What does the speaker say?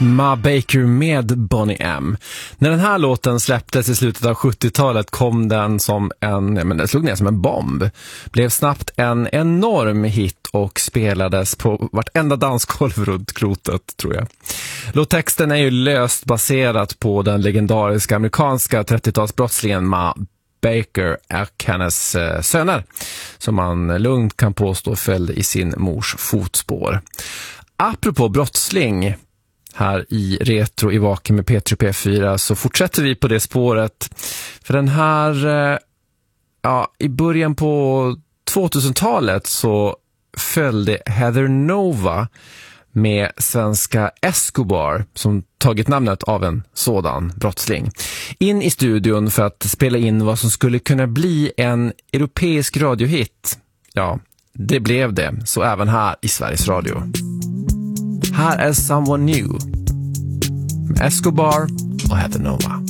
Ma Baker med Boney M. När den här låten släpptes i slutet av 70-talet kom den som den slog ner som en bomb. Blev snabbt en enorm hit och spelades på vartenda dansgolv runt klotet, tror jag. Låttexten är ju löst baserat på den legendariska amerikanska 30-talsbrottslingen Ma Baker och hennes söner, som man lugnt kan påstå följde i sin mors fotspår. Apropå brottsling, här i Retro i Vaken med P3 P4 så fortsätter vi på det spåret. För den här, i början på 2000-talet så följde Heather Nova med svenska Escobar, som tagit namnet av en sådan brottsling, in i studion för att spela in vad som skulle kunna bli en europeisk radiohit. Ja, det blev det, så även här i Sveriges Radio. Här är Someone New med Escobar och Heather Nova.